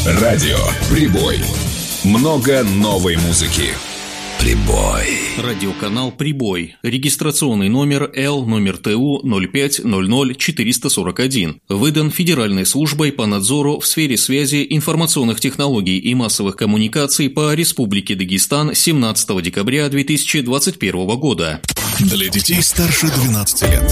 Радио «Прибой». Много новой музыки. Прибой. Радиоканал «Прибой». Регистрационный номер Л номер ТУ 0500441. Выдан Федеральной службой по надзору в сфере связи, информационных технологий и массовых коммуникаций по Республике Дагестан 17 декабря 2021 года. Для детей старше 12 лет.